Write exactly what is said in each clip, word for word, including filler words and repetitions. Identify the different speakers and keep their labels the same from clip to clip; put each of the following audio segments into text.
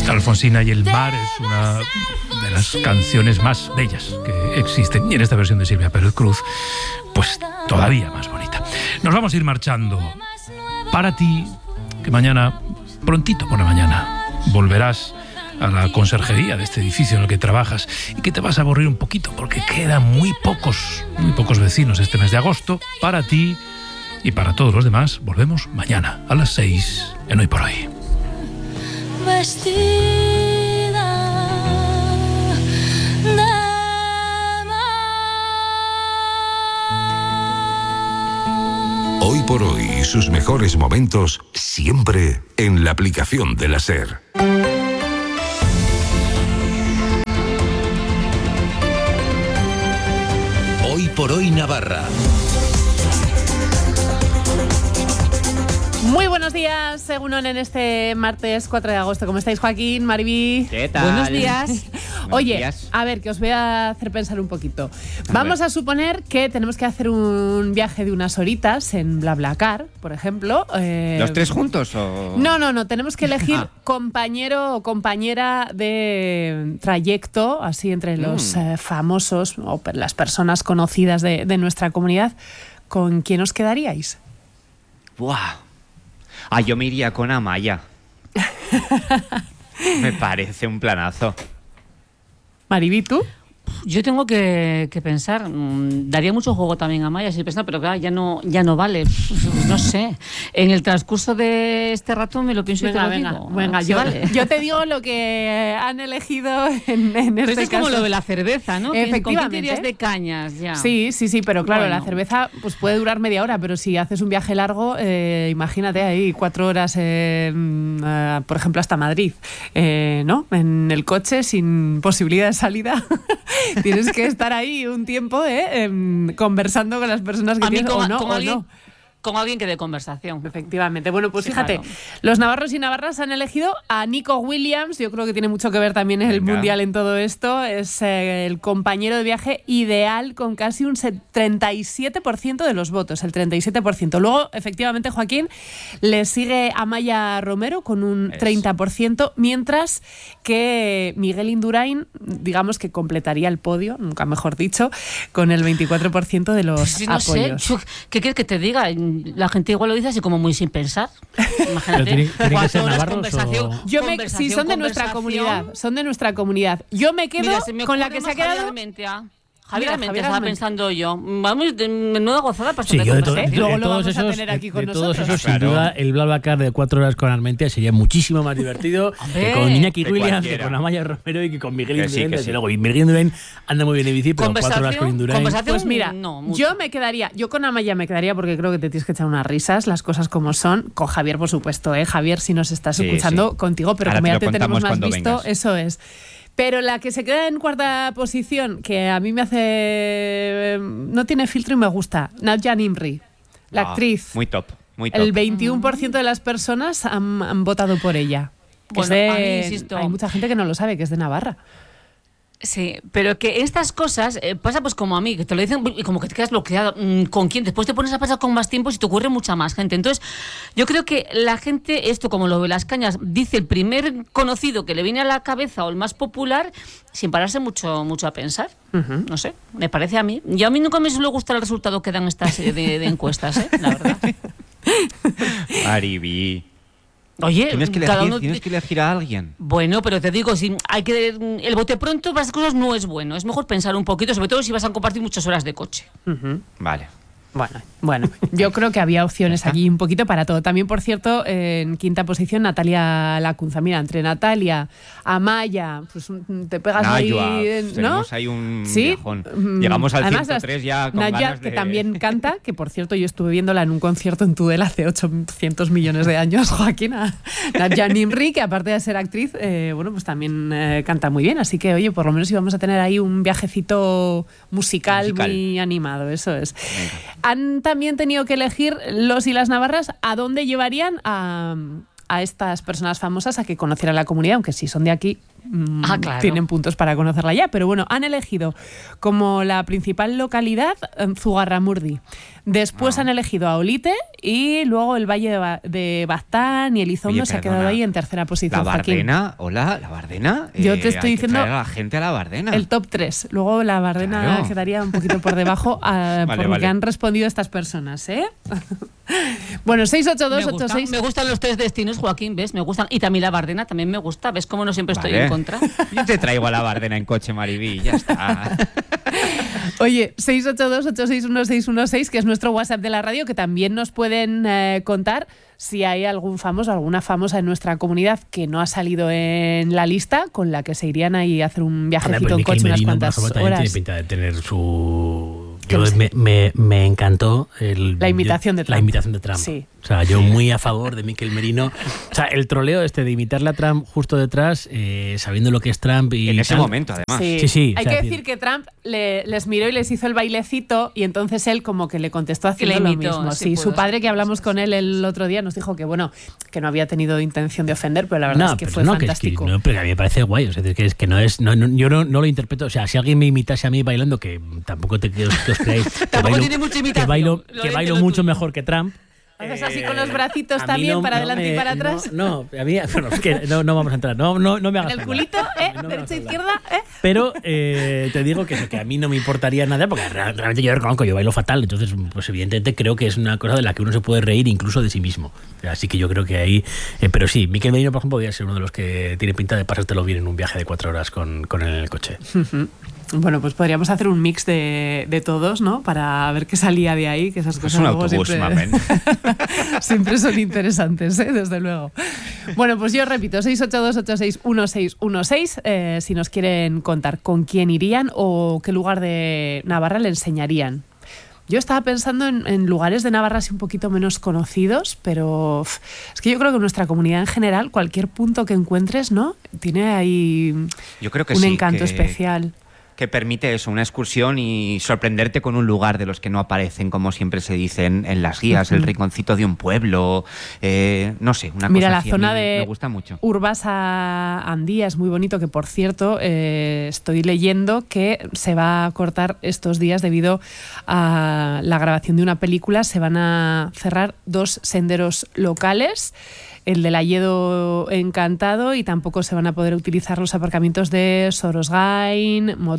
Speaker 1: Alfonsina y el mar es una de las canciones más bellas que existen. Y en esta versión de Silvia Pérez Cruz, pues todavía más bonita. Nos vamos a ir marchando. Para ti, que mañana, prontito por la mañana, volverás a la conserjería de este edificio en el que trabajas y que te vas a aburrir un poquito porque quedan muy pocos, muy pocos vecinos este mes de agosto. Para ti y para todos los demás, volvemos mañana a las seis en Hoy por Hoy.
Speaker 2: Vestida de amor.
Speaker 3: Hoy por Hoy, sus mejores momentos siempre en la aplicación de la SER.
Speaker 4: Hoy por Hoy Navarra.
Speaker 5: Muy buenos días, según en este martes cuatro de agosto. ¿Cómo estáis, Joaquín, Maribí?
Speaker 6: ¿Qué tal?
Speaker 5: Buenos días.
Speaker 6: Buenos
Speaker 5: Oye,
Speaker 6: días.
Speaker 5: a ver, que os voy a hacer pensar un poquito.
Speaker 6: A
Speaker 5: Vamos
Speaker 6: ver.
Speaker 5: a suponer que tenemos que hacer un viaje de unas horitas en BlaBlaCar, por ejemplo. Eh,
Speaker 6: ¿Los tres juntos o...?
Speaker 5: No, no, no. Tenemos que elegir
Speaker 6: Ah.
Speaker 5: compañero o compañera de trayecto, así entre los
Speaker 6: Mm.
Speaker 5: eh, famosos o per- las personas conocidas de, de nuestra comunidad. ¿Con quién os quedaríais?
Speaker 6: Buah. Ah, yo me iría con Amaya. Me parece un planazo.
Speaker 5: Maribí, ¿tú?
Speaker 7: Yo tengo que, que pensar, mm, daría mucho juego también a Maya, si pensar, pero claro, ya no, ya no vale. No sé. En el transcurso de este rato me lo pienso y te
Speaker 5: Venga,
Speaker 7: lo
Speaker 5: venga,
Speaker 7: digo.
Speaker 5: venga,
Speaker 7: Sí,
Speaker 5: yo,
Speaker 7: vale.
Speaker 5: yo te digo lo que han elegido en, en
Speaker 7: Pero
Speaker 5: este
Speaker 7: esto es como
Speaker 5: caso.
Speaker 7: lo de la cerveza, ¿no? ¿Con quién
Speaker 5: Efectivamente.
Speaker 7: te irías de cañas ya?
Speaker 5: Sí, sí, sí, pero claro,
Speaker 7: Bueno.
Speaker 5: la cerveza pues puede durar media hora, pero si haces un viaje largo, eh, imagínate ahí cuatro horas, eh, mm, ah, por ejemplo, hasta Madrid, eh, ¿no? En el coche sin posibilidad de salida. Tienes que estar ahí un tiempo eh, em, conversando con las personas que
Speaker 7: A mí
Speaker 5: tienes
Speaker 7: con,
Speaker 5: o no,
Speaker 7: con
Speaker 5: o
Speaker 7: alguien,
Speaker 5: no.
Speaker 7: con alguien que dé conversación.
Speaker 5: Efectivamente. Bueno, pues
Speaker 7: Sí,
Speaker 5: fíjate,
Speaker 7: claro.
Speaker 5: los navarros y navarras han elegido a Nico Williams. Yo creo que tiene mucho que ver también el
Speaker 6: Venga.
Speaker 5: mundial en todo esto. Es eh, el compañero de viaje ideal con casi un se- treinta y siete por ciento de los votos, el treinta y siete por ciento. Luego, efectivamente, Joaquín, le sigue Amaya Romero con un
Speaker 6: Eso.
Speaker 5: treinta por ciento, mientras que Miguel Indurain, digamos que completaría el podio, nunca mejor dicho, con el veinticuatro por ciento de los
Speaker 7: Sí, no sé,
Speaker 5: apoyos.
Speaker 7: yo- ¿qué quieres que te diga? La gente igual lo dice así como muy sin pensar. Imagínate.
Speaker 8: Pero tienen- tienen que
Speaker 7: cuatro
Speaker 8: ser
Speaker 7: horas,
Speaker 8: navarros
Speaker 7: conversación,
Speaker 8: o-
Speaker 5: Yo me,
Speaker 7: conversación,
Speaker 5: sí, son de nuestra
Speaker 7: conversación.
Speaker 5: comunidad, son de nuestra comunidad. Yo me quedo
Speaker 7: Mira, se me
Speaker 5: con la
Speaker 7: ocurre
Speaker 5: que se ha
Speaker 7: más Javier
Speaker 5: quedado.
Speaker 7: Armentia. Javier
Speaker 5: Mira,
Speaker 7: Armentia,
Speaker 5: Javier
Speaker 7: estaba
Speaker 5: Armentia.
Speaker 7: pensando yo. Vamos, de menuda gozada para
Speaker 8: Sí,
Speaker 7: de
Speaker 8: yo de, to-
Speaker 7: conversación.
Speaker 8: de-
Speaker 5: Luego
Speaker 8: de
Speaker 5: lo
Speaker 8: todos
Speaker 5: vamos a
Speaker 8: esos,
Speaker 5: tener
Speaker 8: de-
Speaker 5: aquí con
Speaker 8: de todos
Speaker 5: nosotros.
Speaker 8: esos, sin
Speaker 6: Claro.
Speaker 8: duda, el BlaBlaCar de cuatro horas con Armentia sería muchísimo más divertido
Speaker 7: Hombre,
Speaker 8: que con Iñaki
Speaker 6: de
Speaker 8: Williams, que
Speaker 6: cualquiera.
Speaker 8: con Amaya Romero y que con Miguel
Speaker 6: Que sí,
Speaker 8: Indurain.
Speaker 6: que
Speaker 8: desde
Speaker 6: sí.
Speaker 8: luego. Y Miguel Indurain anda muy bien en bici, pero cuatro horas con Indurain.
Speaker 7: conversación,
Speaker 5: Pues mira,
Speaker 7: no, mucho.
Speaker 5: yo me quedaría, yo con Amaya me quedaría porque creo que te tienes que echar unas risas, las cosas como son. Con Javier, por supuesto, ¿eh? Javier, si nos estás
Speaker 6: Sí,
Speaker 5: escuchando,
Speaker 6: sí.
Speaker 5: contigo, pero
Speaker 6: Ahora
Speaker 5: como
Speaker 6: te
Speaker 5: ya
Speaker 6: lo
Speaker 5: te tenemos
Speaker 6: contamos
Speaker 5: más
Speaker 6: cuando
Speaker 5: visto,
Speaker 6: vengas.
Speaker 5: eso es. Pero la que se queda en cuarta posición, que a mí me hace... no tiene filtro y me gusta, Nadja Nimri, la
Speaker 6: Ah,
Speaker 5: actriz.
Speaker 6: Muy top, muy top.
Speaker 5: El veintiuno por ciento de las personas han, han votado por ella. Que es
Speaker 7: Bueno,
Speaker 5: de-
Speaker 7: a mí, insisto-
Speaker 5: hay mucha gente que no lo sabe, que es de Navarra.
Speaker 7: Sí, pero que estas cosas eh, pasa pues como a mí, que te lo dicen y como que te quedas bloqueado. Mm, ¿Con quién? Después te pones a pasar con más tiempo y te ocurre mucha más gente. Entonces, yo creo que la gente, esto como lo de las cañas, dice el primer conocido que le viene a la cabeza o el más popular, sin pararse mucho, mucho a pensar. No sé, me parece a mí. Y a mí nunca me suele gustar el resultado que dan estas serie de, de encuestas, ¿eh? La verdad.
Speaker 6: Mariby.
Speaker 7: Oye,
Speaker 6: Tienes que
Speaker 7: cada
Speaker 6: elegir,
Speaker 7: uno...
Speaker 6: tienes que elegir a alguien.
Speaker 7: Bueno, pero te digo, si hay que el bote pronto para esas cosas no es bueno. Es mejor pensar un poquito, sobre todo si vas a compartir muchas horas de coche.
Speaker 6: Vale.
Speaker 5: Bueno, bueno, yo creo que había opciones aquí un poquito para todo. También, por cierto, en quinta posición, Natalia Lacunza. Mira, entre Natalia, Amaya, pues un- te pegas
Speaker 6: Nayua,
Speaker 5: ahí, ¿no?
Speaker 6: tenemos ahí un
Speaker 5: Sí.
Speaker 6: viajón.
Speaker 5: Mm,
Speaker 6: Llegamos al
Speaker 5: además,
Speaker 6: ciento tres ya con
Speaker 5: Naya,
Speaker 6: ganas
Speaker 5: que
Speaker 6: de...
Speaker 5: también canta, que por cierto yo estuve viéndola en un concierto en Tudela hace ochocientos millones de años, Joaquín. a Nadja Nimri, que aparte de ser actriz, eh, bueno, pues también eh, canta muy bien. Así que, oye, por lo menos íbamos a tener ahí un viajecito musical,
Speaker 6: Musical.
Speaker 5: muy animado, eso es. Han también tenido que elegir los y las navarras a dónde llevarían a, a estas personas famosas a que conocieran la comunidad, aunque si son de aquí, mm,
Speaker 7: Ah, claro.
Speaker 5: tienen puntos para conocerla ya. Pero bueno, han elegido como la principal localidad eh, Zugarramurdi. Después
Speaker 6: Ah.
Speaker 5: han elegido a Olite y luego el Valle de, ba de Baztán y Elizondo
Speaker 6: Oye,
Speaker 5: se ha
Speaker 6: perdona.
Speaker 5: quedado ahí en tercera posición.
Speaker 6: La
Speaker 5: Joaquín.
Speaker 6: Bardena, hola, la Bardena.
Speaker 5: Yo
Speaker 6: eh,
Speaker 5: te estoy
Speaker 6: hay que
Speaker 5: diciendo
Speaker 6: traer a la gente a la Bardena.
Speaker 5: El top tres. Luego la Bardena
Speaker 6: Claro.
Speaker 5: quedaría un poquito por debajo ah,
Speaker 6: Vale,
Speaker 5: por lo
Speaker 6: vale.
Speaker 5: que han respondido estas personas, ¿eh? Bueno, seis ocho dos
Speaker 7: Me,
Speaker 5: ocho
Speaker 7: gusta.
Speaker 5: seis.
Speaker 7: Me gustan los tres destinos, Joaquín, ¿ves? Me gustan. Y también la Bardena también me gusta. ¿Ves cómo no siempre estoy
Speaker 6: Vale.
Speaker 7: en contra?
Speaker 6: Yo te traigo a la Bardena en coche, Maribí, ya está.
Speaker 5: Oye, seis ocho dos ocho seis uno seis uno seis, que es nuestro WhatsApp de la radio, que también nos pueden eh, contar si hay algún famoso, alguna famosa en nuestra comunidad que no ha salido en la lista, con la que se irían ahí a hacer un viajecito
Speaker 8: Pues
Speaker 5: en
Speaker 8: Miquel
Speaker 5: coche unas
Speaker 8: Merino, por
Speaker 5: cuantas
Speaker 8: ejemplo, también
Speaker 5: horas.
Speaker 8: tiene pinta de tener su...
Speaker 5: Que
Speaker 8: Yo
Speaker 5: no sé.
Speaker 8: me, me, me encantó el,
Speaker 5: La imitación de
Speaker 8: La
Speaker 5: Trump.
Speaker 8: imitación de Trump.
Speaker 5: Sí.
Speaker 8: O sea, yo muy a favor de Miquel Merino. O sea, el troleo este de imitarle a Trump justo detrás, eh, sabiendo lo que es Trump y
Speaker 6: En ese
Speaker 8: tal.
Speaker 6: momento, además.
Speaker 5: Sí,
Speaker 8: Sí, sí,
Speaker 5: Hay
Speaker 8: o sea,
Speaker 5: que
Speaker 8: decir-
Speaker 5: decir que Trump le- les miró y les hizo el bailecito y entonces él como que le contestó haciendo
Speaker 7: le
Speaker 5: lo
Speaker 7: imitó,
Speaker 5: mismo.
Speaker 7: sí,
Speaker 5: Sí,
Speaker 7: pudo
Speaker 5: su
Speaker 7: ser.
Speaker 5: padre, que hablamos con él el otro día, nos dijo que bueno, que no había tenido intención de ofender, pero la verdad
Speaker 8: No,
Speaker 5: es que
Speaker 8: pero
Speaker 5: fue
Speaker 8: no, que es que-
Speaker 5: fantástico.
Speaker 8: no, pero a mí me parece guay. O sea, es que, es que no es, no, no- yo no, no lo interpreto. O sea, si alguien me imitase a mí bailando, que tampoco te, que os, que os creáis, que
Speaker 7: Tampoco
Speaker 8: bailo,
Speaker 7: tiene mucha
Speaker 8: que
Speaker 7: imitación.
Speaker 8: bailo,
Speaker 7: Lo
Speaker 8: que
Speaker 7: entiendo
Speaker 8: bailo
Speaker 7: tuyo.
Speaker 8: mucho mejor que Trump.
Speaker 5: Haces así con los bracitos
Speaker 8: A mí
Speaker 5: también,
Speaker 8: no-
Speaker 5: para
Speaker 8: no
Speaker 5: adelante
Speaker 8: me-
Speaker 5: y para atrás.
Speaker 8: No, no, a mí, bueno, es que no, no vamos a entrar. No, no, no me hagas
Speaker 5: En el
Speaker 8: hablar.
Speaker 5: culito, ¿eh?
Speaker 8: No me hagas
Speaker 5: Derecha,
Speaker 8: hablar.
Speaker 5: izquierda, ¿eh?
Speaker 8: Pero eh, te digo que, eso, que a mí no me importaría nada, porque real- realmente yo reconozco, yo bailo fatal, entonces pues evidentemente creo que es una cosa de la que uno se puede reír incluso de sí mismo. Así que yo creo que ahí... eh, pero sí, Miquel Merino, por ejemplo, podría ser uno de los que tiene pinta de pasártelo bien en un viaje de cuatro horas con, con el coche.
Speaker 5: Bueno, pues podríamos hacer un mix de, de todos, ¿no? Para ver qué salía de ahí, que esas
Speaker 6: Pues
Speaker 5: cosas
Speaker 6: un
Speaker 5: luego
Speaker 6: autobús,
Speaker 5: siempre,
Speaker 6: mamen.
Speaker 5: siempre son interesantes, ¿eh? Desde luego. Bueno, pues yo repito, seis ocho dos ocho seis uno seis uno seis, eh, si nos quieren contar con quién irían o qué lugar de Navarra le enseñarían. Yo estaba pensando en, en lugares de Navarra así un poquito menos conocidos, pero uf, es que yo creo que nuestra comunidad en general, cualquier punto que encuentres, ¿no? Tiene ahí
Speaker 6: Yo creo que
Speaker 5: un
Speaker 6: sí,
Speaker 5: encanto
Speaker 6: que-
Speaker 5: especial.
Speaker 6: Que permite eso, una excursión y sorprenderte con un lugar de los que no aparecen, como siempre se dicen en las guías, el rinconcito de un pueblo, eh, no sé, una
Speaker 5: Mira,
Speaker 6: cosa
Speaker 5: la
Speaker 6: así a
Speaker 5: zona
Speaker 6: mí
Speaker 5: de
Speaker 6: me gusta mucho.
Speaker 5: Urbasa Andía es muy bonito, que por cierto eh, estoy leyendo que se va a cortar estos días debido a la grabación de una película. Se van a cerrar dos senderos locales, el del Alledo Encantado, y tampoco se van a poder utilizar los aparcamientos de Sorosgain, Mo-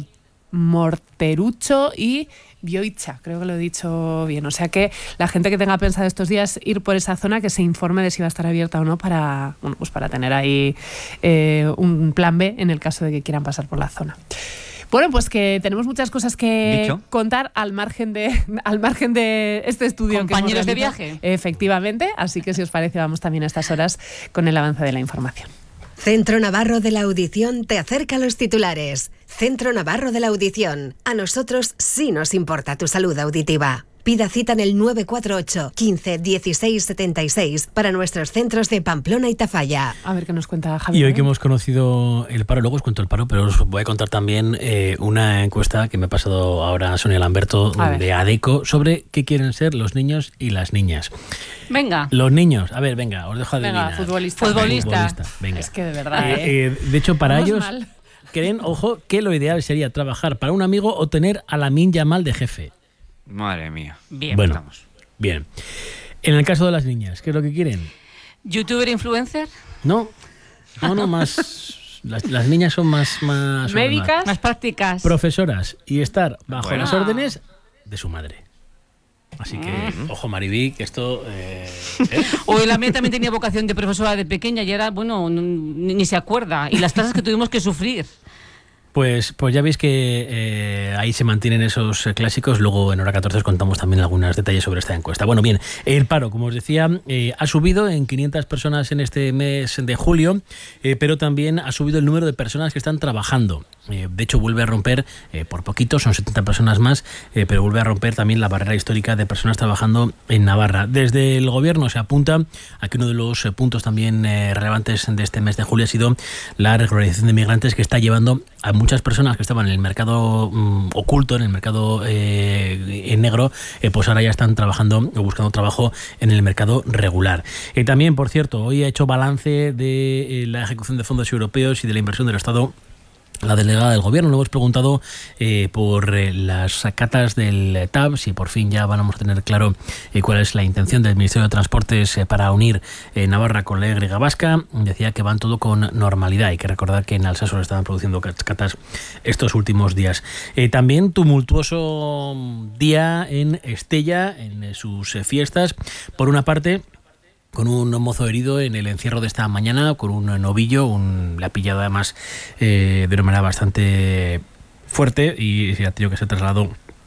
Speaker 5: Morterucho y Bioitza, creo que lo he dicho bien. O sea que la gente que tenga pensado estos días ir por esa zona, que se informe de si va a estar abierta o no, para, bueno, pues para tener ahí eh, un plan B en el caso de que quieran pasar por la zona. Bueno, pues que tenemos muchas cosas que
Speaker 6: Dicho.
Speaker 5: contar al margen de al margen de este estudio. que hemos
Speaker 7: Compañeros de
Speaker 5: realizado.
Speaker 7: viaje.
Speaker 5: Efectivamente, así que si os parece vamos también a estas horas con el avance de la información.
Speaker 9: Centro Navarro de la Audición te acerca a los titulares. Centro Navarro de la Audición. A nosotros sí nos importa tu salud auditiva. Pida cita en el nueve cuatro ocho, quince, dieciséis, setenta y seis para nuestros centros de Pamplona y Tafalla.
Speaker 5: A ver qué nos cuenta Javier.
Speaker 8: Y hoy que hemos conocido el paro, luego os cuento el paro, pero os voy a contar también eh, una encuesta que me ha pasado ahora Sonia Lamberto
Speaker 5: A ver.
Speaker 8: de ADECO sobre qué quieren ser los niños y las niñas.
Speaker 7: Venga.
Speaker 8: Los niños, a ver, venga, os dejo
Speaker 5: Venga,
Speaker 8: adivinar.
Speaker 5: futbolista.
Speaker 7: Futbolista.
Speaker 8: venga.
Speaker 5: Es que de verdad,
Speaker 8: Eh,
Speaker 5: ¿eh?
Speaker 8: eh, de hecho, para
Speaker 5: Vamos
Speaker 8: ellos
Speaker 5: mal.
Speaker 8: creen, ojo, que lo ideal sería trabajar para un amigo o tener a Lamine Yamal de jefe.
Speaker 6: Madre mía.
Speaker 7: Bien.
Speaker 8: Bueno,
Speaker 6: Estamos.
Speaker 8: bien. En el caso de las niñas, ¿qué es lo que quieren?
Speaker 7: ¿Youtuber influencer?
Speaker 8: No, no, no, más... Las, las niñas son más... más
Speaker 5: Médicas.
Speaker 7: Más prácticas.
Speaker 8: profesoras y estar bajo
Speaker 6: Bueno.
Speaker 8: las órdenes de su madre. Así que,
Speaker 7: Mm.
Speaker 8: ojo Maribí, que esto... eh, ¿eh?
Speaker 7: Hoy la mía también tenía vocación de profesora de pequeña y ahora, bueno, ni, ni se acuerda. Y las clases que tuvimos que sufrir.
Speaker 8: Pues, pues ya veis que eh, ahí se mantienen esos eh, clásicos. Luego en hora catorce os contamos también algunos detalles sobre esta encuesta. Bueno, bien, el paro, como os decía, eh, ha subido en quinientas personas en este mes de julio, eh, pero también ha subido el número de personas que están trabajando. Eh, de hecho, vuelve a romper, eh, por poquito, son setenta personas más, eh, pero vuelve a romper también la barrera histórica de personas trabajando en Navarra. Desde el gobierno se apunta a que uno de los eh, puntos también eh, relevantes de este mes de julio ha sido la regularización de migrantes, que está llevando a muchas personas que estaban en el mercado mm, oculto, en el mercado eh, en negro, eh, pues ahora ya están trabajando o buscando trabajo en el mercado regular. Eh, también, por cierto, hoy ha hecho balance de eh, la ejecución de fondos europeos y de la inversión del Estado la delegada del gobierno. Le hemos preguntado eh, por eh, las catas del T A B, si por fin ya vamos a tener claro eh, cuál es la intención del Ministerio de Transportes eh, para unir eh, Navarra con la Y vasca. Decía que van todo con normalidad. Hay que recordar que en Alsacia se estaban produciendo catas estos últimos días. Eh, también tumultuoso día en Estella, en eh, sus eh, fiestas. Por una parte, con un mozo herido en el encierro de esta mañana, con un novillo, un, la ha pillado además eh, de una manera bastante fuerte y se ha tenido que ser trasladado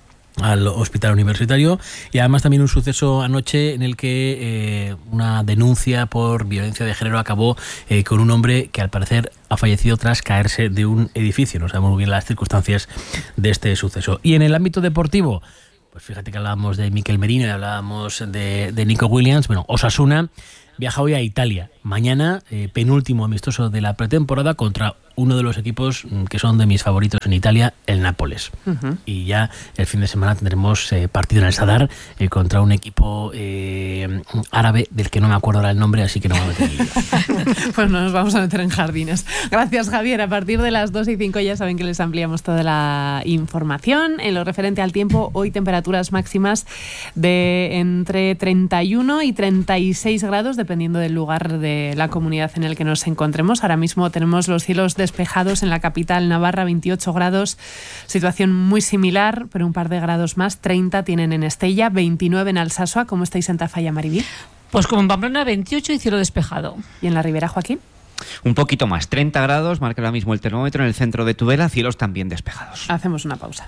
Speaker 8: al hospital universitario. Y además también un suceso anoche en el que eh, una denuncia por violencia de género acabó eh, con un hombre que al parecer ha fallecido tras caerse de un edificio. No sabemos muy bien las circunstancias de este suceso. Y en el ámbito deportivo, pues fíjate que hablábamos de Mikel Merino y hablábamos de, de Nico Williams. Bueno, Osasuna viaja hoy a Italia. Mañana, eh, penúltimo amistoso de la pretemporada contra uno de los equipos que son de mis favoritos en Italia, el Nápoles. Uh-huh. Y ya el fin de semana tendremos eh, partido en el Sadar eh, contra un equipo eh, árabe del que no me acuerdo ahora el nombre, así que no me voy a meter en lío.
Speaker 5: Pues no nos vamos a meter en jardines. Gracias, Javier. A partir de las dos y cinco ya saben que les ampliamos toda la información. En lo referente al tiempo, hoy temperaturas máximas de entre treinta y uno y treinta y seis grados, dependiendo del lugar de la comunidad en el que nos encontremos. Ahora mismo tenemos los cielos despejados en la capital Navarra, veintiocho grados, situación muy similar, pero un par de grados más, treinta tienen en Estella, veintinueve en Alsasua. ¿Cómo estáis en Tafalla, Maribí?
Speaker 7: Pues como en Pamplona, veintiocho y cielo despejado.
Speaker 5: ¿Y en la Ribera, Joaquín?
Speaker 6: Un poquito más, treinta grados, marca ahora mismo el termómetro en el centro de Tudela, cielos también despejados.
Speaker 5: Hacemos una pausa.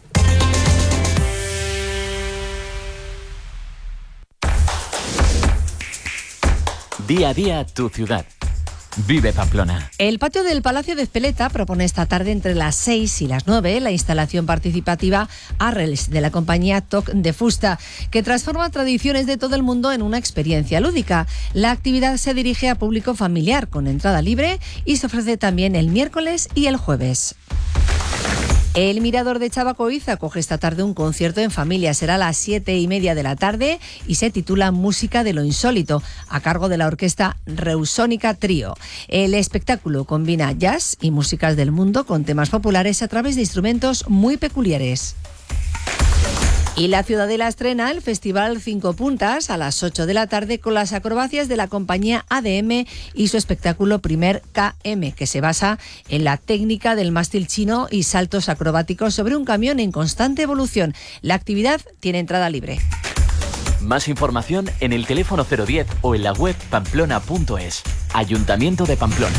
Speaker 10: Día a día, tu ciudad. Vive Pamplona.
Speaker 11: El patio del Palacio de Ezpeleta propone esta tarde entre las seis y las nueve la instalación participativa Arrels de la compañía Toc de Fusta, que transforma tradiciones de todo el mundo en una experiencia lúdica. La actividad se dirige a público familiar con entrada libre y se ofrece también el miércoles y el jueves. El Mirador de Chabacoiz acoge esta tarde un concierto en familia. Será a las siete y media de la tarde y se titula Música de lo Insólito, a cargo de la orquesta Reusónica Trío. El espectáculo combina jazz y músicas del mundo con temas populares a través de instrumentos muy peculiares. Y la Ciudadela estrena el Festival Cinco Puntas a las ocho de la tarde con las acrobacias de la compañía A D M y su espectáculo Primer K M, que se basa en la técnica del mástil chino y saltos acrobáticos sobre un camión en constante evolución. La actividad tiene entrada libre.
Speaker 10: Más información en el teléfono cero diez o en la web pamplona punto es. Ayuntamiento de Pamplona.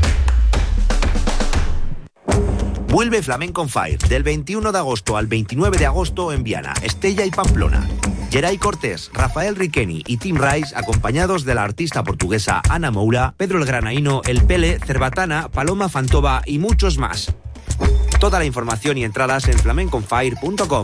Speaker 12: Vuelve Flamenco on Fire del veintiuno de agosto al veintinueve de agosto en Viana, Estella y Pamplona. Geray Cortés, Rafael Riqueni y Tim Rice, acompañados de la artista portuguesa Ana Moura, Pedro el Granaíno, El Pele, Cerbatana, Paloma Fantova y muchos más. Toda la información y entradas en flamenco on fire punto com.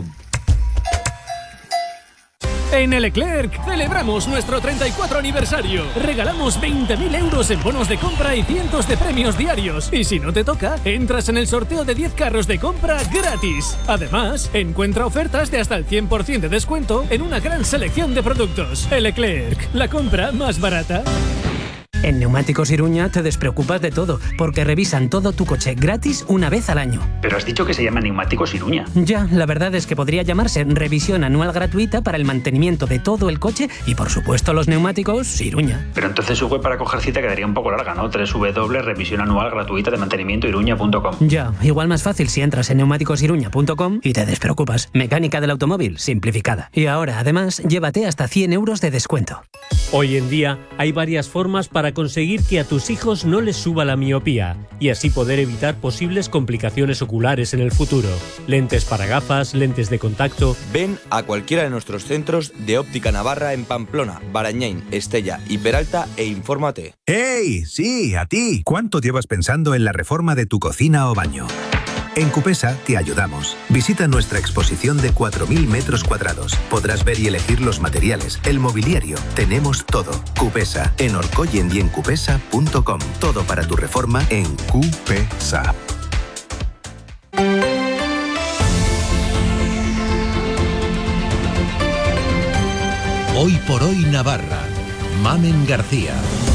Speaker 13: En el Leclerc celebramos nuestro treinta y cuatro aniversario. Regalamos veinte mil euros en bonos de compra y cientos de premios diarios. Y si no te toca, entras en el sorteo de diez carros de compra gratis. Además, encuentra ofertas de hasta el cien por ciento de descuento en una gran selección de productos. El Leclerc, la compra más barata.
Speaker 14: En Neumáticos Iruña te despreocupas de todo, porque revisan todo tu coche gratis una vez al año.
Speaker 15: Pero has dicho que se llama Neumáticos Iruña.
Speaker 14: Ya, la verdad es que podría llamarse revisión anual gratuita para el mantenimiento de todo el coche y, por supuesto, los neumáticos Iruña.
Speaker 15: Pero entonces su web para coger cita quedaría un poco larga, ¿no? doble u doble u doble u punto revisión anual gratuita de mantenimiento iruña punto com.
Speaker 14: Ya, igual más fácil si entras en neumáticos iruña punto com y te despreocupas. Mecánica del automóvil simplificada. Y ahora, además, llévate hasta cien euros de descuento.
Speaker 16: Hoy en día hay varias formas para conseguir que a tus hijos no les suba la miopía y así poder evitar posibles complicaciones oculares en el futuro. Lentes para gafas, lentes de contacto.
Speaker 17: Ven a cualquiera de nuestros centros de Óptica Navarra en Pamplona, Barañáin, Estella y Peralta e infórmate.
Speaker 18: ¡Hey! Sí, a ti. ¿Cuánto llevas pensando en la reforma de tu cocina o baño? En Cupesa te ayudamos. Visita nuestra exposición de cuatro mil metros cuadrados. Podrás ver y elegir los materiales, el mobiliario. Tenemos todo. Cupesa, en orcoyen y en cupesa punto com. Todo para tu reforma en Cupesa.
Speaker 4: Hoy por hoy Navarra. Mamen García.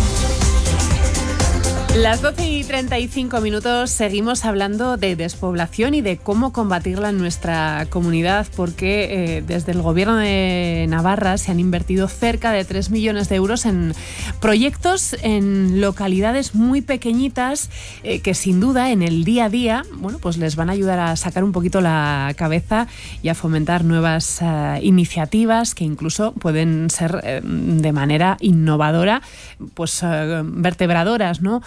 Speaker 5: Las doce y treinta y cinco minutos seguimos hablando de despoblación y de cómo combatirla en nuestra comunidad, porque eh, desde el Gobierno de Navarra se han invertido cerca de tres millones de euros en proyectos en localidades muy pequeñitas eh, que sin duda en el día a día, bueno, pues les van a ayudar a sacar un poquito la cabeza y a fomentar nuevas eh, iniciativas que incluso pueden ser eh, de manera innovadora, pues eh, vertebradoras, ¿no?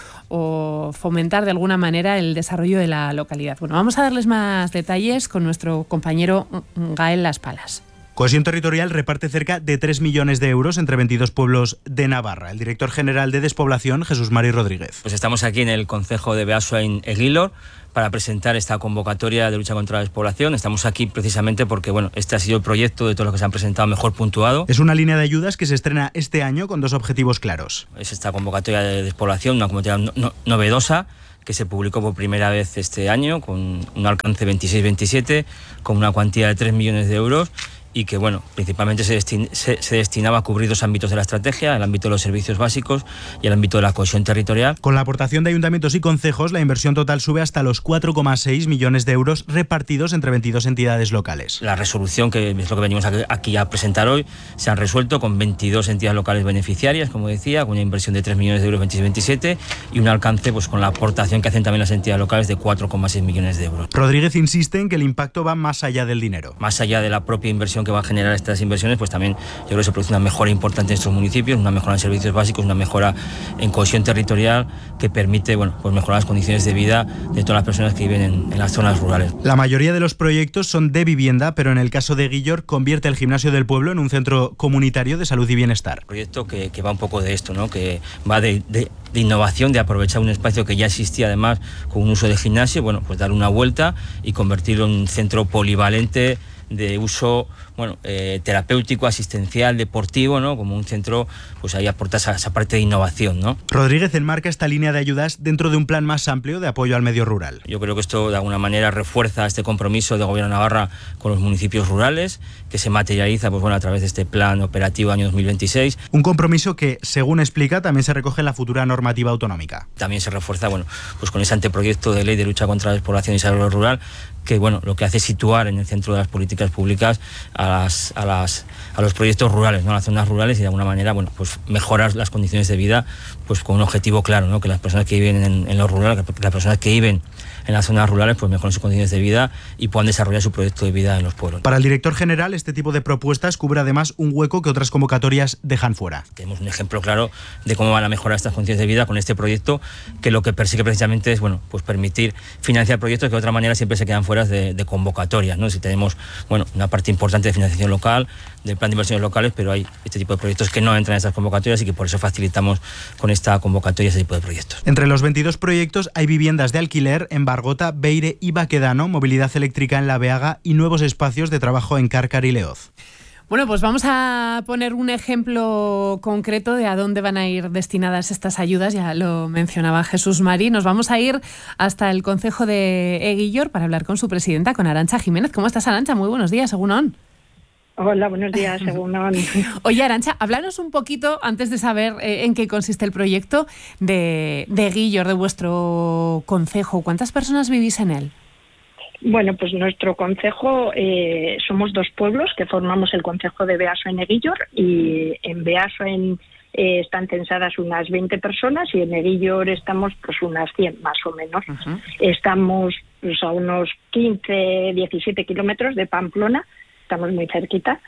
Speaker 5: O fomentar de alguna manera el desarrollo de la localidad. Bueno, vamos a darles más detalles con nuestro compañero Gael Las Palas.
Speaker 19: Cohesión Territorial reparte cerca de tres millones de euros entre veintidós pueblos de Navarra. El director general de Despoblación, Jesús Mari Rodríguez.
Speaker 20: Pues estamos aquí en el concejo de Beasain en Eguilor para presentar esta convocatoria de lucha contra la despoblación. Estamos aquí precisamente porque bueno, este ha sido el proyecto de todos los que se han presentado mejor puntuado.
Speaker 19: Es una línea de ayudas que se estrena este año con dos objetivos claros.
Speaker 20: Es esta convocatoria de despoblación, una convocatoria no, no, novedosa, que se publicó por primera vez este año con un alcance veintiséis veintisiete, con una cuantía de tres millones de euros, y que bueno, principalmente se, destin se, se destinaba a cubrir dos ámbitos de la estrategia, el ámbito de los servicios básicos y el ámbito de la cohesión territorial.
Speaker 19: Con la aportación de ayuntamientos y concejos, la inversión total sube hasta los cuatro coma seis millones de euros repartidos entre veintidós entidades locales.
Speaker 20: La resolución, que es lo que venimos aquí a presentar hoy, se han resuelto con veintidós entidades locales beneficiarias, como decía, con una inversión de tres millones de euros veintiséis veintisiete y un alcance pues con la aportación que hacen también las entidades locales de cuatro coma seis millones de euros.
Speaker 19: Rodríguez insiste en que el impacto va más allá del dinero.
Speaker 20: Más allá de la propia inversión que va a generar estas inversiones, pues también yo creo que se produce una mejora importante en estos municipios, una mejora en servicios básicos, una mejora en cohesión territorial que permite bueno, pues mejorar las condiciones de vida de todas las personas que viven en, en las zonas rurales.
Speaker 19: La mayoría de los proyectos son de vivienda, pero en el caso de Eguilor convierte el gimnasio del pueblo en un centro comunitario de salud y bienestar.
Speaker 20: Un proyecto que, que va un poco de esto, ¿no? Que va de, de, de innovación, de aprovechar un espacio que ya existía además con un uso de gimnasio, bueno, pues dar una vuelta y convertirlo en un centro polivalente de uso bueno, eh, terapéutico, asistencial, deportivo, ¿no? Como un centro, pues ahí aporta esa, esa parte de innovación, ¿no?
Speaker 19: Rodríguez enmarca esta línea de ayudas dentro de un plan más amplio de apoyo al medio rural.
Speaker 20: Yo creo que esto de alguna manera refuerza este compromiso del Gobierno de Navarra con los municipios rurales, que se materializa pues, bueno, a través de este plan operativo año dos mil veintiséis.
Speaker 19: Un compromiso que, según explica, también se recoge en la futura normativa autonómica.
Speaker 20: También se refuerza bueno, pues con ese anteproyecto de ley de lucha contra la despoblación y desarrollo rural, que bueno, lo que hace es situar en el centro de las políticas públicas a, las, a, las, a los proyectos rurales, ¿no? A las zonas rurales y de alguna manera bueno, pues mejorar las condiciones de vida pues con un objetivo claro, ¿no? Que las personas que viven en, en lo rural, que las personas que viven en las zonas rurales pues mejoren sus condiciones de vida y puedan desarrollar su proyecto de vida en los pueblos.
Speaker 19: Para el director general, este tipo de propuestas cubre además un hueco que otras convocatorias dejan fuera.
Speaker 20: Tenemos un ejemplo claro de cómo van a mejorar estas condiciones de vida con este proyecto, que lo que persigue precisamente es bueno, pues permitir financiar proyectos que de otra manera siempre se quedan fuera de, de convocatorias, ¿no? Si tenemos bueno, una parte importante de financiación local, del plan de inversiones locales, pero hay este tipo de proyectos que no entran en esas convocatorias y que por eso facilitamos con esta convocatoria ese tipo de proyectos.
Speaker 19: Entre los veintidós proyectos hay viviendas de alquiler en Bargota, Beire y Baquedano, movilidad eléctrica en La Beaga y nuevos espacios de trabajo en Cárcar y Leoz.
Speaker 5: Bueno, pues vamos a poner un ejemplo concreto de a dónde van a ir destinadas estas ayudas. Ya lo mencionaba Jesús Mari. Nos vamos a ir hasta el concejo de Eguilor para hablar con su presidenta, con Arantxa Jiménez. ¿Cómo estás, Arantxa? Muy buenos días, Egunon.
Speaker 21: Hola, buenos días, Egunon.
Speaker 5: Oye, Arantxa, háblanos un poquito, antes de saber eh, en qué consiste el proyecto, de, de Eguilor, de vuestro concejo. ¿Cuántas personas vivís en él?
Speaker 21: Bueno, pues nuestro concejo, eh, somos dos pueblos que formamos el concejo de Beasain Eguilor, y en Beasain eh, están censadas unas veinte personas y en Eguilor estamos pues unas cien más o menos. Uh-huh. Estamos pues, a unos quince, diecisiete kilómetros de Pamplona, estamos muy cerquita,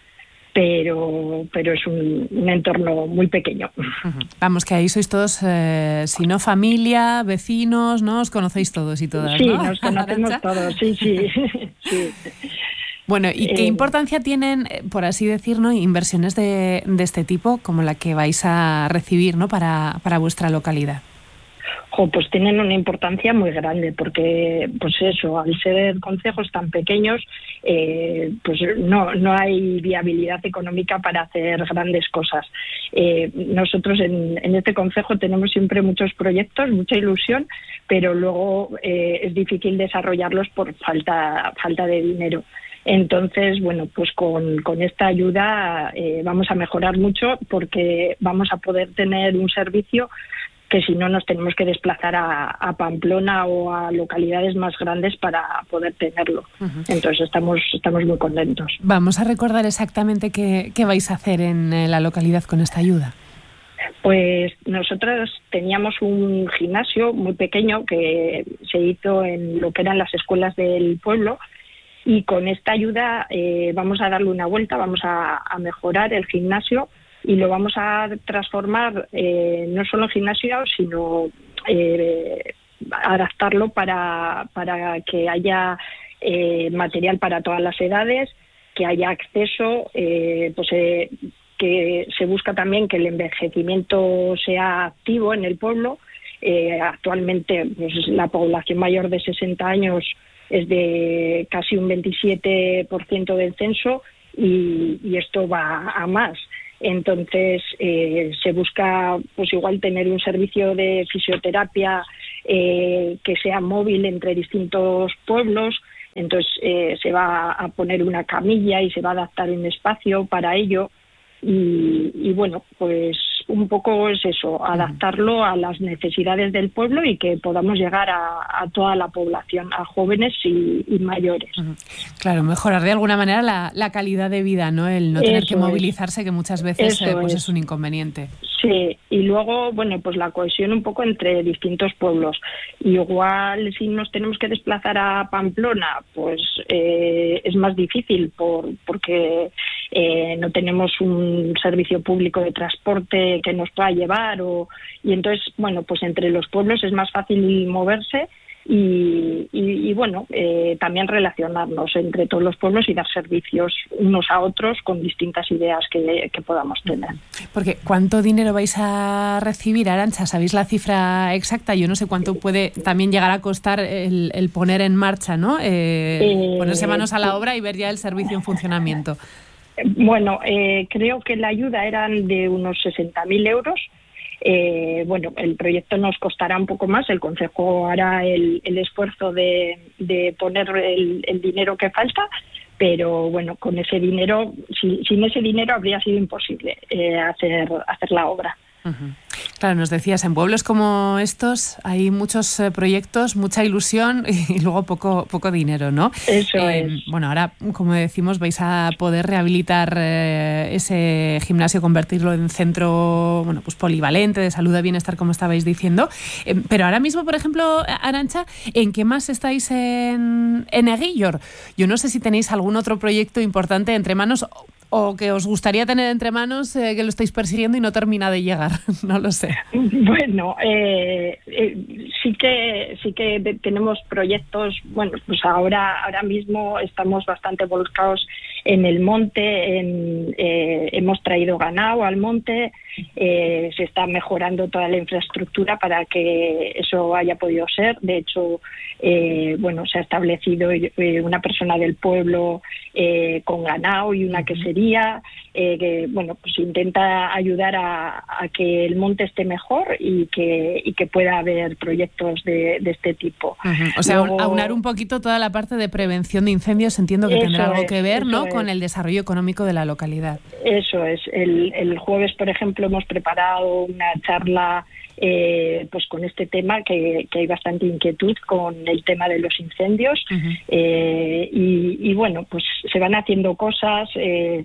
Speaker 21: pero pero es un, un entorno muy pequeño.
Speaker 5: Uh-huh. Vamos, que ahí sois todos, eh, si no familia, vecinos, ¿no? Os conocéis todos y todas,
Speaker 21: sí,
Speaker 5: ¿no?
Speaker 21: Sí, nos conocemos todos, sí, sí. sí.
Speaker 5: Bueno, ¿y qué
Speaker 21: eh,
Speaker 5: importancia tienen, por así decir, ¿no? inversiones de, de este tipo, como la que vais a recibir, ¿no? para, para vuestra localidad?
Speaker 21: Jo, pues tienen una importancia muy grande, porque pues eso, al ser concejos tan pequeños, eh, pues no, no hay viabilidad económica para hacer grandes cosas. Eh, nosotros en, en este concejo tenemos siempre muchos proyectos, mucha ilusión, pero luego eh, es difícil desarrollarlos por falta, falta de dinero. Entonces, bueno, pues con, con esta ayuda eh, vamos a mejorar mucho porque vamos a poder tener un servicio que si no nos tenemos que desplazar a, a Pamplona o a localidades más grandes para poder tenerlo. Uh-huh. Entonces estamos, estamos muy contentos.
Speaker 5: Vamos a recordar exactamente qué, qué vais a hacer en eh, la localidad con esta ayuda.
Speaker 21: Pues nosotros teníamos un gimnasio muy pequeño que se hizo en lo que eran las escuelas del pueblo y con esta ayuda eh, vamos a darle una vuelta, vamos a, a mejorar el gimnasio y lo vamos a transformar eh, no solo en gimnasio, sino eh, adaptarlo para, para que haya eh, material para todas las edades, que haya acceso, eh, pues eh, que se busca también que el envejecimiento sea activo en el pueblo. Eh, actualmente pues, la población mayor de sesenta años es de casi un veintisiete por ciento del censo y, y esto va a más. Entonces eh, se busca pues igual tener un servicio de fisioterapia eh, que sea móvil entre distintos pueblos. Entonces eh, se va a poner una camilla y se va a adaptar un espacio para ello. Y, y bueno, pues un poco es eso, adaptarlo a las necesidades del pueblo y que podamos llegar a, a toda la población, a jóvenes y, y mayores.
Speaker 5: Claro, mejorar de alguna manera la, la calidad de vida, ¿no? El no tener
Speaker 21: Eso
Speaker 5: que movilizarse,
Speaker 21: es.
Speaker 5: que muchas veces eh, pues
Speaker 21: es.
Speaker 5: es un inconveniente.
Speaker 21: Sí, y luego, bueno, pues la cohesión un poco entre distintos pueblos. Igual si nos tenemos que desplazar a Pamplona, pues eh, es más difícil por, porque eh, no tenemos un servicio público de transporte que nos pueda llevar o y entonces, bueno, pues entre los pueblos es más fácil moverse. Y, y, y bueno, eh, también relacionarnos entre todos los pueblos y dar servicios unos a otros con distintas ideas que, que podamos tener.
Speaker 5: Porque ¿cuánto dinero vais a recibir, Arantxa? ¿Sabéis la cifra exacta? Yo no sé cuánto puede también llegar a costar el, el poner en marcha, ¿no? Eh, eh, ponerse manos a la obra y ver ya el servicio en funcionamiento.
Speaker 21: Bueno, eh, creo que la ayuda eran de unos sesenta mil euros. Eh, bueno, el proyecto nos costará un poco más, el Concejo hará el, el esfuerzo de, de poner el, el dinero que falta, pero bueno, con ese dinero, si, sin ese dinero habría sido imposible eh, hacer, hacer la obra.
Speaker 5: Uh-huh. Claro, nos decías, en pueblos como estos hay muchos eh, proyectos, mucha ilusión y luego poco poco dinero, ¿no?
Speaker 21: Eso
Speaker 5: eh,
Speaker 21: es.
Speaker 5: Bueno, ahora, como decimos, vais a poder rehabilitar eh, ese gimnasio, convertirlo en centro, bueno, pues polivalente de salud, de bienestar, como estabais diciendo. Eh, pero ahora mismo, por ejemplo, Arantxa, ¿en qué más estáis en, en Eguillor? Yo no sé si tenéis algún otro proyecto importante entre manos o que os gustaría tener entre manos, eh, que lo estáis persiguiendo y no termina de llegar. No lo sé.
Speaker 21: Bueno, eh, eh, sí que sí que de, tenemos proyectos. Bueno, pues ahora ahora mismo estamos bastante volcados en el monte. En, eh, hemos traído ganado al monte. Eh, se está mejorando toda la infraestructura para que eso haya podido ser. De hecho, eh, bueno, se ha establecido eh, una persona del pueblo eh, con ganado y una quesería eh, que, bueno, pues intenta ayudar a, a que el monte esté mejor y que y que pueda haber proyectos de, de este tipo.
Speaker 5: Uh-huh. O sea, Luego, aunar un poquito toda la parte de prevención de incendios, entiendo que tendrá algo
Speaker 21: es,
Speaker 5: que ver, ¿no?,
Speaker 21: es.
Speaker 5: con el desarrollo económico de la localidad.
Speaker 21: Eso es. El, el jueves, por ejemplo, hemos preparado una charla eh, pues con este tema, que, que hay bastante inquietud con el tema de los incendios. Uh-huh. eh, y, y bueno, pues se van haciendo cosas. Eh,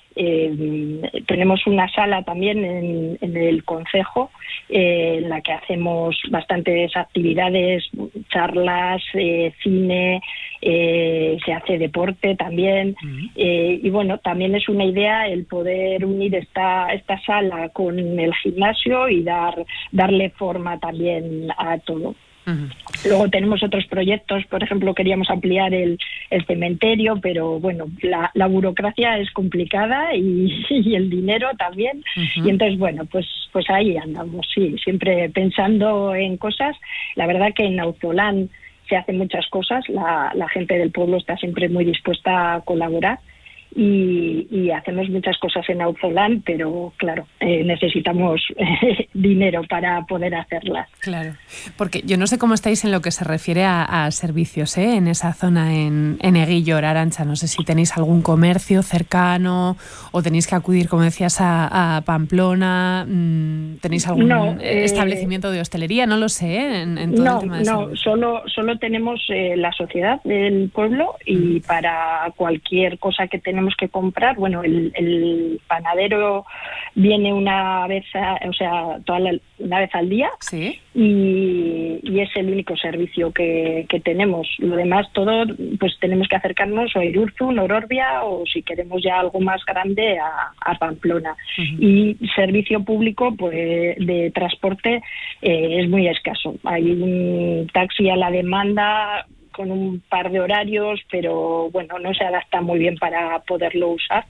Speaker 21: eh, tenemos una sala también en, en el concejo eh, en la que hacemos bastantes actividades, charlas, eh, cine, eh, se hace deporte también. Uh-huh. eh, y bueno, también es una idea el poder unir esta esta sala con el gimnasio y dar darle forma también a todo. Uh-huh. Luego tenemos otros proyectos, por ejemplo, queríamos ampliar el, el cementerio, pero bueno, la, la burocracia es complicada y, y el dinero también. Uh-huh. Y entonces, bueno, pues pues ahí andamos, sí, siempre pensando en cosas. La verdad que en Auzolán se hacen muchas cosas, la, la gente del pueblo está siempre muy dispuesta a colaborar. y, y hacemos muchas cosas en Auzolan, pero claro, eh, necesitamos eh, dinero para poder hacerlas.
Speaker 5: Claro, porque yo no sé cómo estáis en lo que se refiere a, a servicios, ¿eh? En esa zona en, en Eguillor, Arantxa. No sé si tenéis algún comercio cercano o tenéis que acudir, como decías, a, a Pamplona. ¿Tenéis algún
Speaker 21: no, eh,
Speaker 5: establecimiento de hostelería? No lo sé, ¿eh? en, en todo
Speaker 21: no,
Speaker 5: el tema de
Speaker 21: no,
Speaker 5: servicios.
Speaker 21: solo, solo tenemos eh, la sociedad del pueblo y para cualquier cosa que tenemos que comprar, bueno, el, el panadero viene una vez, a, o sea, toda la, una vez al día.
Speaker 5: ¿Sí?
Speaker 21: Y, y es el único servicio que, que tenemos. Lo demás todo, pues tenemos que acercarnos o a Irurzun, Ororbia, o si queremos ya algo más grande, a, a Pamplona. Uh-huh. Y servicio público, pues de transporte eh, es muy escaso. Hay un taxi a la demanda con un par de horarios, pero bueno, no se adapta muy bien para poderlo usar.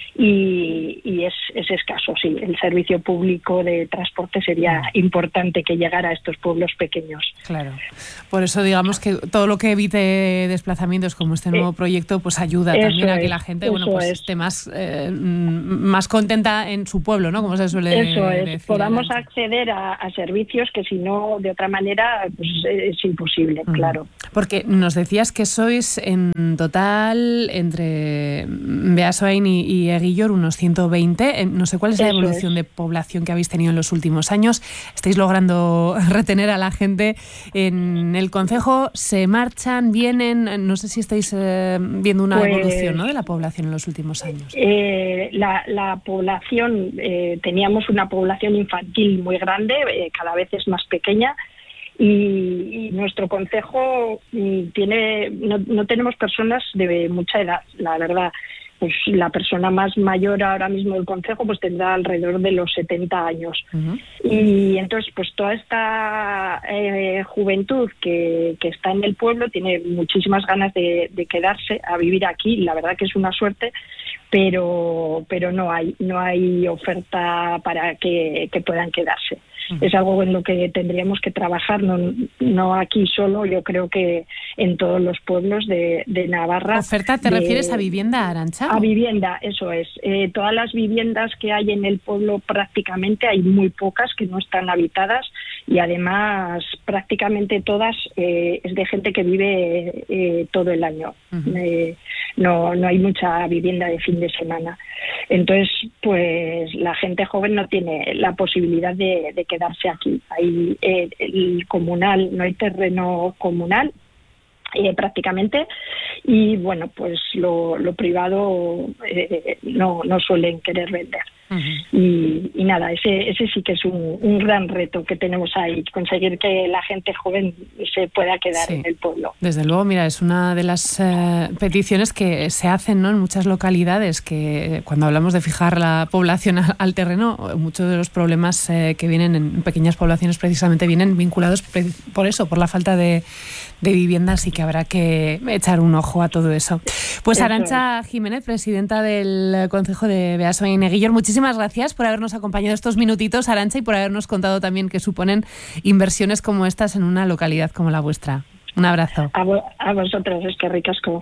Speaker 21: Y, y es, es escaso, sí. El servicio público de transporte sería importante que llegara a estos pueblos pequeños.
Speaker 5: Claro. Por eso digamos que todo lo que evite desplazamientos como este nuevo eh, proyecto pues ayuda también a que es, la gente bueno pues es. esté más eh, más contenta en su pueblo, ¿no? Como se suele
Speaker 21: eso
Speaker 5: decir.
Speaker 21: Es. Podamos acceder a, a servicios que si no de otra manera pues es imposible, uh-huh. Claro.
Speaker 5: Porque nos decías que sois en total entre Beasain y, y Eguillor unos ciento veinte. No sé cuál es la Eso evolución es. de población que habéis tenido en los últimos años. ¿Estáis logrando retener a la gente en el concejo? ¿Se marchan? ¿Vienen? No sé si estáis eh, viendo una pues, evolución, ¿no?, de la población en los últimos años.
Speaker 21: Eh, la, la población, eh, teníamos una población infantil muy grande, eh, cada vez es más pequeña. Y, y nuestro concejo tiene no, no tenemos personas de mucha edad, la verdad. Pues la persona más mayor ahora mismo del concejo pues tendrá alrededor de los setenta años. Uh-huh. Y entonces pues toda esta eh, juventud que, que está en el pueblo tiene muchísimas ganas de, de quedarse a vivir aquí. La verdad que es una suerte, pero pero no hay no hay oferta para que, que puedan quedarse. Uh-huh. Es algo en lo que tendríamos que trabajar, no, no aquí solo, yo creo que en todos los pueblos de, de Navarra.
Speaker 5: ¿Oferta te
Speaker 21: de,
Speaker 5: refieres a vivienda, Arantxa?
Speaker 21: A vivienda, eso es. Eh, todas las viviendas que hay en el pueblo prácticamente hay muy pocas que no están habitadas y además prácticamente todas eh, es de gente que vive eh, todo el año. Uh-huh. Eh, no, no hay mucha vivienda de fin de semana. Entonces, pues la gente joven no tiene la posibilidad de, de quedarse aquí. Hay eh, el comunal, no hay terreno comunal eh, prácticamente y bueno, pues lo, lo privado eh, no, no suelen querer vender. Uh-huh. Y, y nada, ese, ese sí que es un, un gran reto que tenemos ahí, conseguir que la gente joven se pueda quedar sí. en el pueblo.
Speaker 5: Desde luego, mira, es una de las eh, peticiones que se hacen, ¿no?, en muchas localidades, que cuando hablamos de fijar la población al, al terreno, muchos de los problemas eh, que vienen en pequeñas poblaciones precisamente vienen vinculados por eso, por la falta de, de viviendas, y que habrá que echar un ojo a todo eso. Pues Arantxa Jiménez, presidenta del Concejo de Beasain Eguillor, muchísimas Muchísimas gracias por habernos acompañado estos minutitos, Arantxa, y por habernos contado también qué suponen inversiones como estas en una localidad como la vuestra. Un abrazo.
Speaker 21: A, vo- a vosotros, es que ricasco.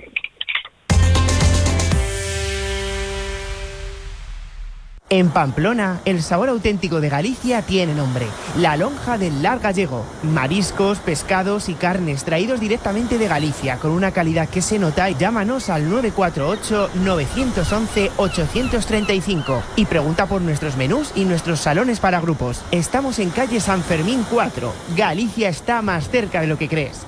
Speaker 1: En Pamplona, el sabor auténtico de Galicia tiene nombre: la lonja del Lar Gallego. Mariscos, pescados y carnes traídos directamente de Galicia con una calidad que se nota. Llámanos al nueve cuatro ocho, nueve once, ocho tres cinco y pregunta por nuestros menús y nuestros salones para grupos. Estamos en calle San Fermín cuatro. Galicia está más cerca de lo que crees.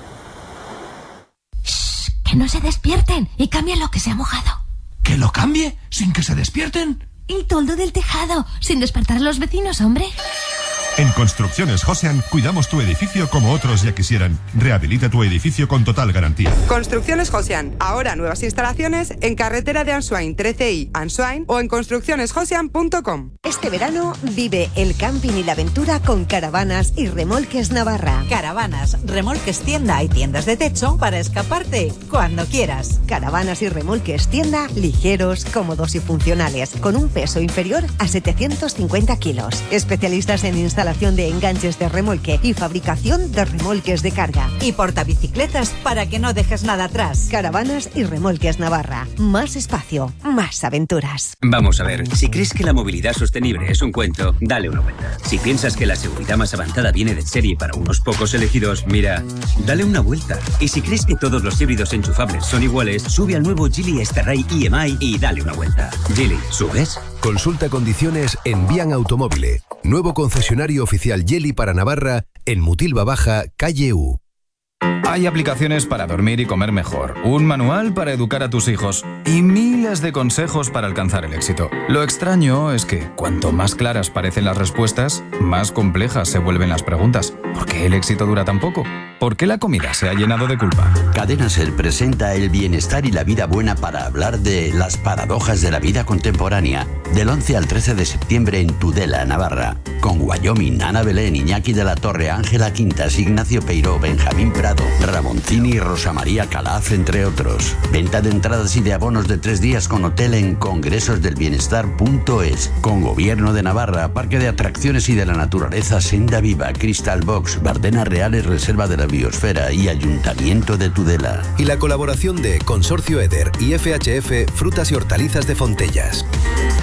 Speaker 22: Shh, que no se despierten y cambien lo que se ha mojado.
Speaker 23: ¿Que lo cambie sin que se despierten?
Speaker 22: El toldo del tejado, sin despertar a los vecinos, hombre.
Speaker 24: En Construcciones Josean cuidamos tu edificio como otros ya quisieran. Rehabilita tu edificio con total garantía.
Speaker 25: Construcciones Josean, ahora nuevas instalaciones en carretera de Ansoain trece i, Ansoain, o en construcciones josean punto com.
Speaker 9: Este verano vive el camping y la aventura con Caravanas y Remolques Navarra.
Speaker 26: Caravanas, remolques tienda y tiendas de techo para escaparte cuando quieras.
Speaker 9: Caravanas y Remolques tienda, ligeros, cómodos y funcionales, con un peso inferior a setecientos cincuenta kilos. Especialistas en instalaciones
Speaker 2: instalación de enganches de remolque y fabricación de remolques de carga.
Speaker 26: Y portabicicletas para que no dejes nada atrás.
Speaker 2: Caravanas y Remolques Navarra. Más espacio, más aventuras.
Speaker 3: Vamos a ver, si crees que la movilidad sostenible es un cuento, dale una vuelta. Si piensas que la seguridad más avanzada viene de serie para unos pocos elegidos, mira, dale una vuelta. Y si crees que todos los híbridos enchufables son iguales, sube al nuevo Geely Starray I M I y dale una vuelta. Geely, ¿subes?
Speaker 6: Consulta condiciones en Bian Automóvil, nuevo concesionario oficial Geely para Navarra en Mutilva Baja, calle U.
Speaker 7: Hay aplicaciones para dormir y comer mejor, un manual para educar a tus hijos y miles de consejos para alcanzar el éxito. Lo extraño es que cuanto más claras parecen las respuestas, más complejas se vuelven las preguntas. ¿Por qué el éxito dura tan poco? ¿Por qué la comida se ha llenado de culpa?
Speaker 8: Cadena Ser presenta el bienestar y la vida buena para hablar de las paradojas de la vida contemporánea. Del once al trece de septiembre en Tudela, Navarra. Con Wyoming, Ana Belén, Iñaki de la Torre, Ángela Quintas, Ignacio Peiró, Benjamín Prado, Ramoncini y Rosa María Calaf, entre otros. Venta de entradas y de abonos de tres días con hotel en congresosdelbienestar punto es. Con Gobierno de Navarra, Parque de Atracciones y de la Naturaleza Senda Viva, Crystal Box, Bardenas Reales, Reserva de la Biosfera y Ayuntamiento de Tudela.
Speaker 6: Y la colaboración de Consorcio Eder y F H F Frutas y Hortalizas de Fontellas.